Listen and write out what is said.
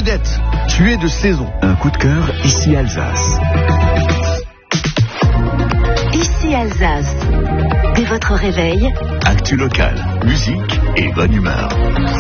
vedette. Tu es de saison. Un coup de cœur, ici Alsace. Ici Alsace. Dès votre réveil, Actu local, musique et bonne humeur.